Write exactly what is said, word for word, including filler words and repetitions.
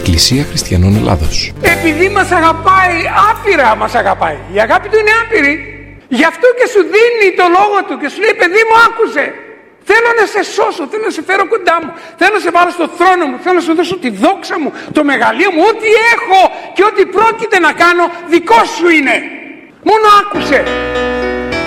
Εκκλησία Χριστιανών Ελλάδος. Επειδή μας αγαπάει, άπειρα μας αγαπάει. Η αγάπη του είναι άπειρη. Γι' αυτό και σου δίνει το λόγο του και σου λέει, παιδί μου, άκουσε. Θέλω να σε σώσω, θέλω να σε φέρω κοντά μου. Θέλω να σε βάλω στο θρόνο μου, θέλω να σου δώσω τη δόξα μου, το μεγαλείο μου, ό,τι έχω και ό,τι πρόκειται να κάνω δικό σου είναι. Μόνο άκουσε.